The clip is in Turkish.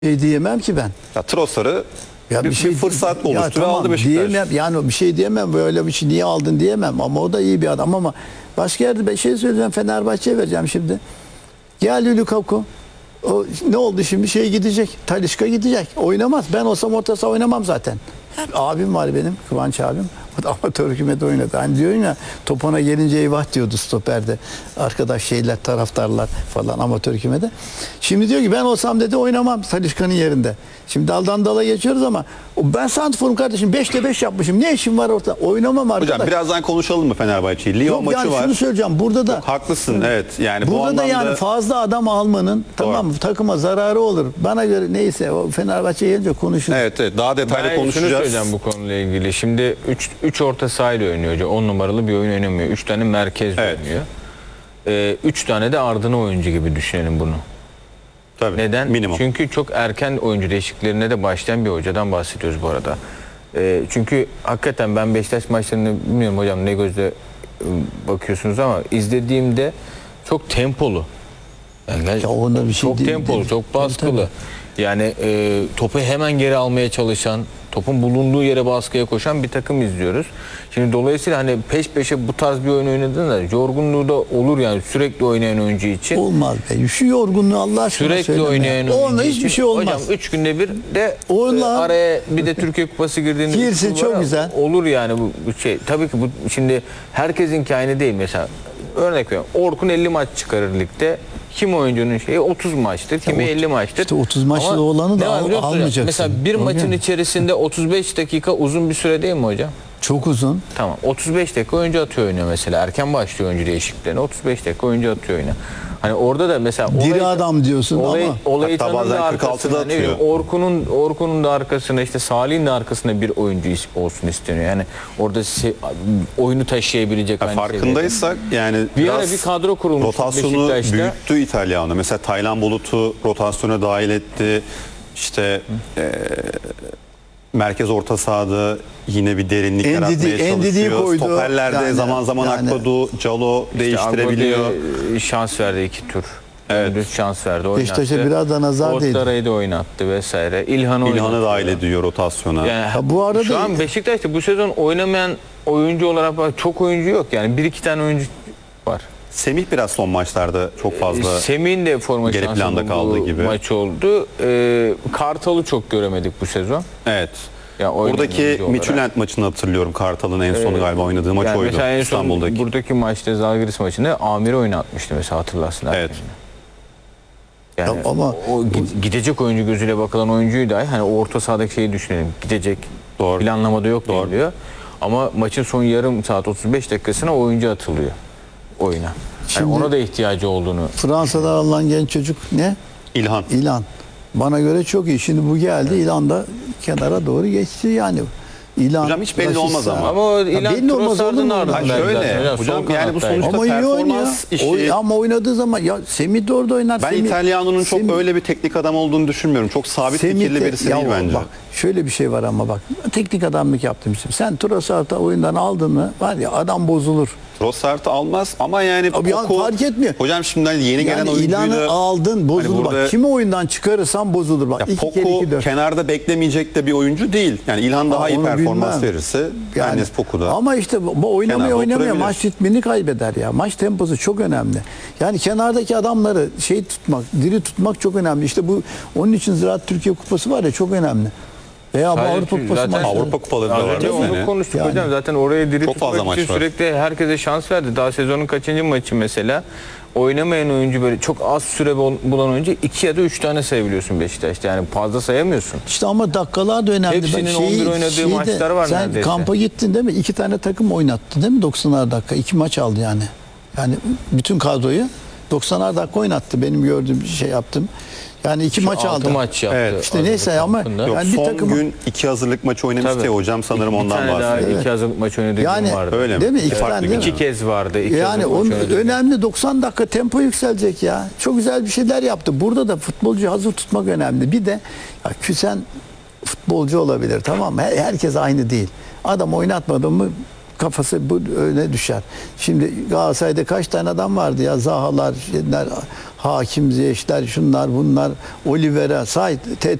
Diyemem ki ben. Ya Trossard'ı Ya bir fırsat oluştu ve aldı Beşiktaş. Diyemem, yani bir şey diyemem, böyle bir şey niye aldın diyemem, ama o da iyi bir adam. Ama başka yerde bir şey söyleyeceğim, Fenerbahçe'ye vereceğim şimdi. Gel Lukaku. O ne oldu şimdi? Şey gidecek. Talisca gidecek. Oynamaz. Ben olsam orta saha oynamam zaten. Abim var benim, Kıvanç abim. O da amatör hükümede oynadı. Hani diyorsun ya, topuna gelince eyvah diyordu stoperde. Arkadaş şeyler, taraftarlar falan amatör hükümede. Şimdi diyor ki ben olsam dedi oynamam Talisca'nın yerinde. Şimdi daldan dala geçiyoruz ama ben santrforum kardeşim, 5'te 5 yapmışım. Ne işim var orada? Oynamam arkadaş. Hocam birazdan konuşalım mı Fenerbahçe'yi? Lyon maçı yani var. şunu söyleyeceğim. Burada da Haklısın, evet. Yani bu burada anlamda da yani fazla adam almanın tamam mı, takıma zararı olur. Bana göre neyse, o Fenerbahçe'ye gelince konuşuruz. Evet, daha detaylı Ben konuşacağız. şunu söyleyeceğim bu konuyla ilgili. Şimdi 3 orta sahayla oynuyor hoca. 10 numaralı bir oyun oynamıyor. 3 tane merkezde oynuyor. 3 tane de ardına oyuncu gibi düşünelim bunu. Tabii, neden? Minimum. Çünkü çok erken oyuncu değişikliklerine de başlayan bir hocadan bahsediyoruz bu arada. Çünkü hakikaten ben Beşiktaş maçlarını bilmiyorum hocam ne gözle bakıyorsunuz ama izlediğimde çok tempolu. Yani Ya onda bir şey çok tempolu, çok baskılı. Yani topu hemen geri almaya çalışan, topun bulunduğu yere baskıya koşan bir takım izliyoruz. Şimdi dolayısıyla hani peş peşe bu tarz bir oyun oynadığında yorgunluğu da olur yani sürekli oynayan oyuncu için. Olmaz be. Şu yorgunluğu Allah aşkına Sürekli söyleme. oynayan oyuncu Onunla için. hiçbir şey olmaz. Hocam 3 günde bir de Onunla- araya bir de Türkiye Kupası girdiğinde Girsin, çok güzel. olur yani bu şey. Tabii ki bu şimdi herkesin aynı değil. Mesela örnek veriyorum. Orkun 50 maç çıkarır ligde. Kim oyuncunun şeyi 30 maçtır, kimi 50 maçtır. İşte 30 maçlı Ama olanı da ne var biliyor musun hocam? almayacaksın. Mesela bir Doğru maçın yani. içerisinde 35 dakika uzun bir süre değil mi hocam? Çok uzun. Tamam. 35 dakika oyuncu atıyor oyuna mesela. Erken başlıyor oyuncu değişikliklerine. 35 dakika oyuncu atıyor oyuna. Hani orada da mesela Diri adam diyorsun ama olayı hatta bazen 46'da atıyor. Orkun'un da arkasına işte Salih'in de arkasında bir oyuncu olsun isteniyor. Yani orada oyunu taşıyabilecek aynı farkındaysak yani bir ara biraz bir kadro kurulmuş rotasyonu Beşiktaş'ta. büyüttü İtalyanı. Mesela Taylan Bulut'u rotasyona dahil etti. İşte merkez orta sahada yine bir derinlik yaratmaya Endidi'yi çalışıyor. koydu. Stoperlerde Yani- zaman zaman yani- Akpadu, Calo İşte değiştirebiliyor. Agüero şans verdi 2 tur. Evet. Şans verdi, oynattı. Beşiktaş'a biraz da nazar değdi. Ottara'yı da oynattı vesaire. İlhan'ı dahil ediyor rotasyona. Yani bu arada şu an Beşiktaş'ta bu sezon oynamayan oyuncu olarak çok oyuncu yok. Yani 1-2 tane oyuncu var. Semih biraz son maçlarda çok fazla Semih'in de forma geri şansı planda kaldığı bulduğu gibi. maç oldu. Kartal'ı çok göremedik bu sezon. Evet. Yani oynayan Oradaki oyuncu olarak. Midtjylland maçını hatırlıyorum. Kartal'ın en son galiba oynadığı maç Yani oydu. mesela en son İstanbul'daki. buradaki maçta Zalgiris maçında Amir'i oynatmıştı mesela hatırlarsın. Evet. Yani Ya ama o gidecek oyuncu gözüyle bakılan oyuncuyu dahi hani o orta sahadaki şeyi düşünelim. Gidecek. Doğru. Planlamada yok Doğru. diyor. Ama maçın son yarım saat 35 dakikasına oyuncu atılıyor oyuna. Yani Şimdi- ona da ihtiyacı olduğunu. Fransa'dan alınan genç çocuk ne? İlhan. İlan. Bana göre çok iyi. Şimdi bu geldi. İlan da kenara doğru geçti yani. İlan, Hocam hiç belli Rashica. olmaz ama. Ama o İlhan belli olmaz, olur Trossard'ın mu? ardından Ha, şöyle, zaten. hocam, Sol yani bu kanattaydı. sonuçta Ama iyi oynuyor. performans işi. Ama oynadığı zaman ya Semih de orada oynar. Ben İtalyano'nun çok öyle bir teknik adam olduğunu düşünmüyorum. Çok sabit fikirli birisi değil bence. Bak şöyle bir şey var ama bak. Teknik adamlık yaptım işte. Sen Trossard'ı oyundan aldın mı var ya adam bozulur. Trossard'ı almaz ama yani Abi ya fark etmiyor. Hocam şimdi yeni gelen Yani oyuncuyu İlan'ı da aldın bozulur. Hani burada- Bak kimi oyundan çıkarırsan bozulur. Bak ya 2 kere 2 Poku 4. kenarda beklemeyecek de bir oyuncu değil. Yani İlhan daha iyi onu performans bilmem. verirse Enes Poku da. Ama işte bu oynamaya Kenarda oynamaya oturabilir. maç ritmini kaybeder ya. Maç temposu çok önemli. Yani kenardaki adamları diri tutmak çok önemli. İşte bu onun için Ziraat Türkiye Kupası var ya çok önemli. Veya bu Sadece Avrupa Kupası zaten maçları. Avrupa kupaları da Az var. önce değil mi? onu konuştuk Yani. hocam. Zaten oraya diri Çok fazla tutmak için maç var. sürekli herkese şans verdi. Daha sezonun kaçıncı maçı mesela. Oynamayan oyuncu böyle çok az süre bulan oyuncu 2 ya da 3 tane sayabiliyorsun Beşiktaş'ta. Yani fazla sayamıyorsun. İşte ama dakikalar da önemli. Hepsinin 11 oynadığı maçlar var sen neredeyse. kampa gittin değil mi? 2 tane takım oynattı değil mi? 90'ar dakika. 2 maç aldı yani. Yani bütün kadroyu 90'ar dakika oynattı. Benim gördüğüm şey yaptım. Yani 2 maç 6 aldı. maç yaptı. Evet. İşte neyse ama kampında. Yok, yani bir son takım gün 2 hazırlık maçı oynamıştı Tabii. ya hocam, sanırım Bir ondan tane daha bahsediyor. 2 hazırlık maç oynadığı Yani gün vardı. Öyle mi? değil mi? İki Farklı tane bir değil mi? İki kez vardı. İki Yani hazırlık onun maç oynadığı gün. önemli 90 dakika tempo yükselecek ya. Çok güzel bir şeyler yaptı. Burada da futbolcu hazır tutmak önemli. Bir de ya küsen futbolcu olabilir tamam mı? Herkes aynı değil. Adam oynatmadı mı kafası bu öne düşer. Şimdi Galatasaray'da kaç tane adam vardı ya, Zahalar, şeyler, Hakim Ziyech'ler, şunlar bunlar, Oliveira, say